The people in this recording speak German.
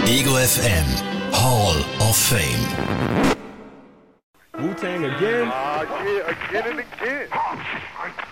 Ego FM Hall of Fame. Wu-Tang again? Yeah, again and again.